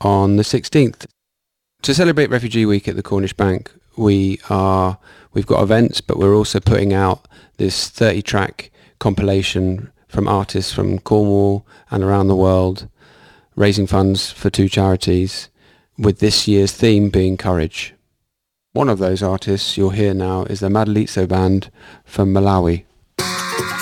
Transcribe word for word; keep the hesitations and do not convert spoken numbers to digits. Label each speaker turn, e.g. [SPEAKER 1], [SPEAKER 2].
[SPEAKER 1] on the sixteenth. To celebrate Refugee Week at the Cornish Bank, we are, we've got events, but we're also putting out this thirty-track compilation from artists from Cornwall and around the world, raising funds for two charities, with this year's theme being courage. One of those artists you'll hear now is the Madalitso Band from Malawi.